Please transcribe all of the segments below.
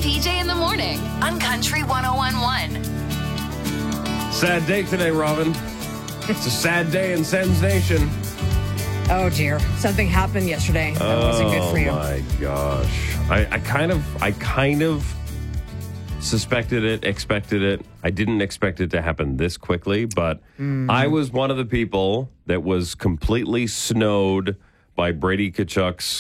PJ in the morning on Country 101.1. Sad day today, Robin. It's a sad day in Sens Nation. Oh, dear. Something happened yesterday that wasn't good for you. Oh, my gosh. I kind of suspected it, expected it. I didn't expect it to happen this quickly, but I was one of the people that was completely snowed by Brady Tkachuk's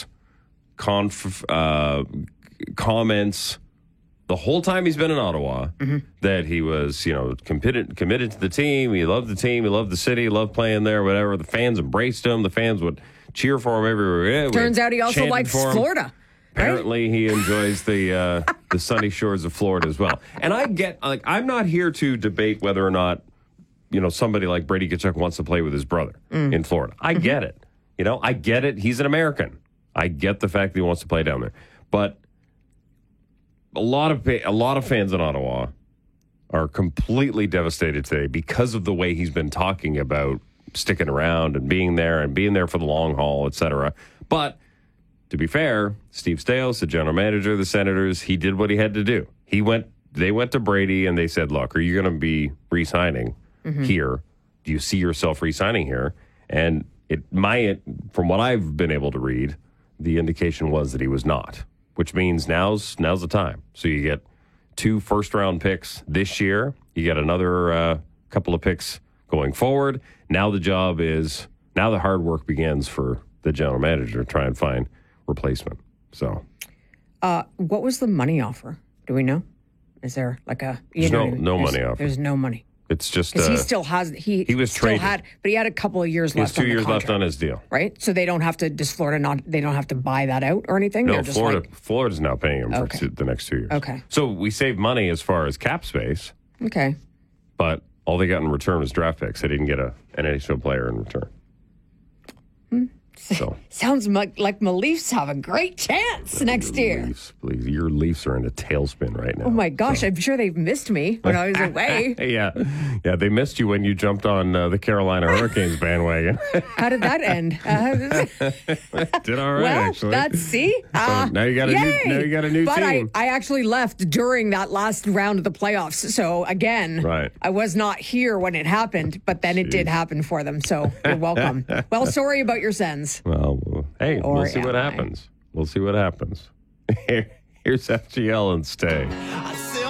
comments the whole time he's been in Ottawa, that he was, committed to the team. He loved the team. He loved the city. He loved playing there, whatever. The fans embraced him. The fans would cheer for him everywhere. Turns out he also likes Florida. Apparently, he enjoys the sunny shores of Florida as well. And I get, I'm not here to debate whether or not, somebody like Brady Tkachuk wants to play with his brother in Florida. I get it. I get it. He's an American. I get the fact that he wants to play down there. But a lot of fans in Ottawa are completely devastated today because of the way he's been talking about sticking around and being there for the long haul, etc. But to be fair, Steve Staios, the general manager of the Senators, he did what he had to do. They went to Brady and they said, "Look, are you going to be re-signing here? Do you see yourself re-signing here?" And from what I've been able to read, the indication was that he was not. Which means now's the time. So you get 2 first-round picks this year. You get another couple of picks going forward. Now the hard work begins for the general manager to try and find replacement. So, what was the money offer? Do we know? Is there there's no money offer? There's no money. It's just because he still has he was still traded. But he had a couple of years left. He has 2 years left on his deal, right? So they don't have to. Does Florida they don't have to buy that out or anything? No, Florida's now paying him for the next 2 years. Okay, so we save money as far as cap space. Okay, but all they got in return was draft picks. They didn't get an NHL player in return. So sounds like my Leafs have a great chance next year. Leafs, please. Your Leafs are in a tailspin right now. Oh my gosh, I'm sure they've missed me when I was away. Yeah, they missed you when you jumped on the Carolina Hurricanes bandwagon. How did that end? Did all right, actually. So now you got a new team. But I actually left during that last round of the playoffs. So again, right. I was not here when it happened, but then it did happen for them. So you're welcome. Well, sorry about your Sens. Well, hey, we'll see what happens. We'll see what happens. Here's FGL and Stay.